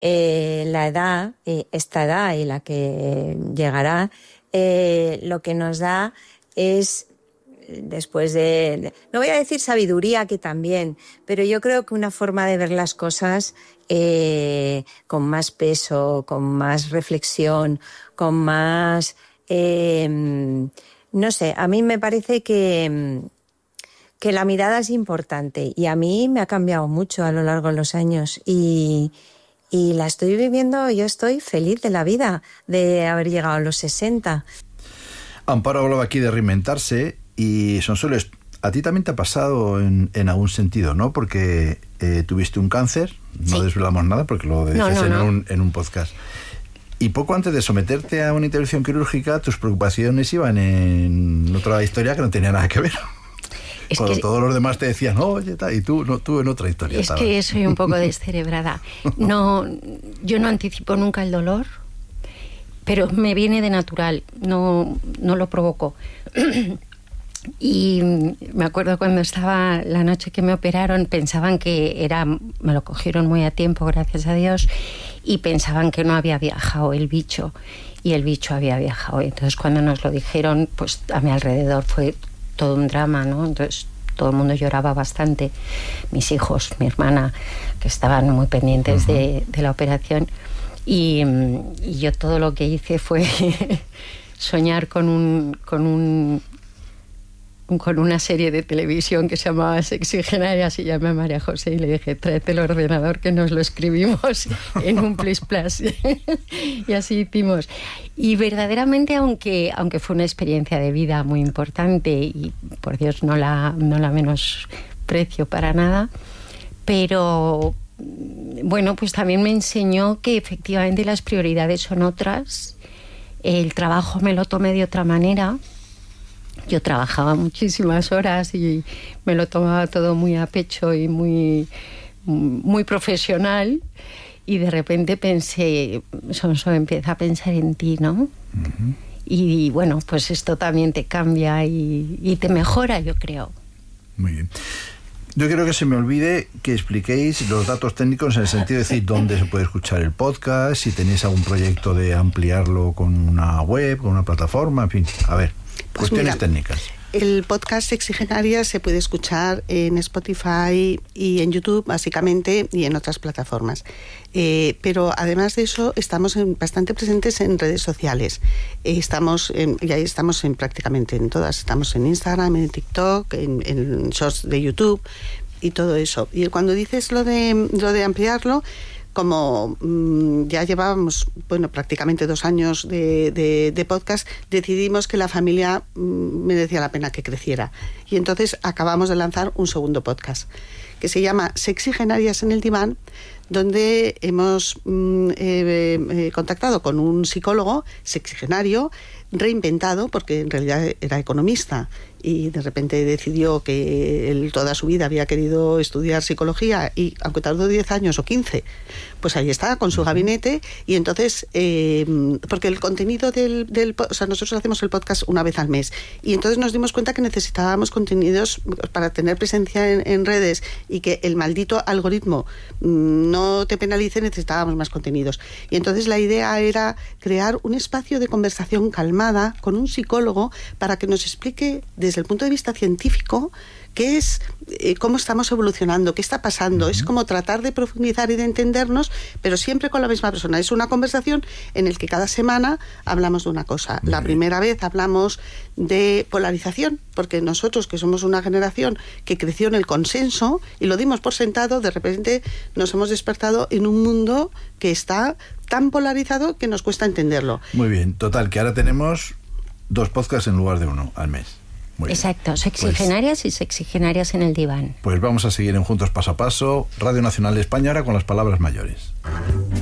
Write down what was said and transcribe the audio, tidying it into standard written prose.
la edad, esta edad y la que llegará, lo que nos da es, después de, no voy a decir sabiduría, que también, pero yo creo que una forma de ver las cosas con más peso, con más reflexión, con más... no sé, a mí me parece que la mirada es importante y a mí me ha cambiado mucho a lo largo de los años y la estoy viviendo, yo estoy feliz de la vida de haber llegado a los 60. Amparo hablaba aquí de reinventarse y, Sonsoles, a ti también te ha pasado en algún sentido, ¿no? Porque tuviste un cáncer, no Sí. desvelamos nada porque lo dices en un podcast. Y poco antes de someterte a una intervención quirúrgica, tus preocupaciones iban en otra historia que no tenía nada que ver. Cuando todos los demás te decían, oye, y tú en otra historia. Es que soy un poco descerebrada. No, yo no anticipo nunca el dolor, pero me viene de natural, no lo provoco. Y me acuerdo cuando estaba la noche que me operaron, pensaban que me lo cogieron muy a tiempo, gracias a Dios, y pensaban que no había viajado el bicho, y el bicho había viajado. Entonces cuando nos lo dijeron, pues a mi alrededor fue todo un drama, ¿no? Entonces todo el mundo lloraba bastante, mis hijos, mi hermana, que estaban muy pendientes de la operación, y yo todo lo que hice fue soñar con una serie de televisión que se llamaba Sexigenarias, y llamé a María José y le dije, tráete el ordenador que nos lo escribimos en un Plis Plus. Y así hicimos. Y verdaderamente, aunque fue una experiencia de vida muy importante y por Dios no la menosprecio para nada, pero bueno, pues también me enseñó que efectivamente las prioridades son otras. El trabajo me lo tomé de otra manera. Yo trabajaba muchísimas horas y me lo tomaba todo muy a pecho y muy, muy profesional, y de repente pensé, Sonso, empieza a pensar en ti, ¿no? Uh-huh. Y bueno, pues esto también te cambia y te mejora, yo creo. Muy bien. Yo quiero que se me olvide que expliquéis los datos técnicos, en el sentido de decir dónde se puede escuchar el podcast, si tenéis algún proyecto de ampliarlo con una web, con una plataforma, en fin, a ver. Pues cuestiones mira, técnicas. El podcast Sexigenarias se puede escuchar en Spotify y en YouTube, básicamente, y en otras plataformas. Pero además de eso, estamos bastante presentes en redes sociales. Estamos prácticamente en todas. Estamos en Instagram, en TikTok, en shorts de YouTube y todo eso. Y cuando dices lo de ampliarlo, como ya llevábamos prácticamente 2 años de podcast, decidimos que la familia merecía la pena que creciera. Y entonces acabamos de lanzar un segundo podcast que se llama Sexigenarias en el diván, donde hemos contactado con un psicólogo sexigenario reinventado, porque en realidad era economista y de repente decidió que él toda su vida había querido estudiar psicología, y aunque tardó 10 años o 15, pues ahí está con su gabinete. Y entonces porque el contenido nosotros hacemos el podcast una vez al mes, y entonces nos dimos cuenta que necesitábamos contenidos para tener presencia en redes y que el maldito algoritmo no te penalice. Necesitábamos más contenidos, y entonces la idea era crear un espacio de conversación calmada con un psicólogo para que nos explique desde el punto de vista científico qué es, cómo estamos evolucionando, qué está pasando. Es como tratar de profundizar y de entendernos, pero siempre con la misma persona. Es una conversación en la que cada semana hablamos de una cosa. La primera vez hablamos de polarización, porque nosotros, que somos una generación que creció en el consenso y lo dimos por sentado, de repente nos hemos despertado en un mundo que está tan polarizado que nos cuesta entenderlo. Muy bien, total, que ahora tenemos 2 podcasts en lugar de 1 al mes. Exacto, Sexigenarias y Sexigenarias en el diván. Pues vamos a seguir en Juntos Paso a Paso, Radio Nacional de España, ahora con las palabras mayores.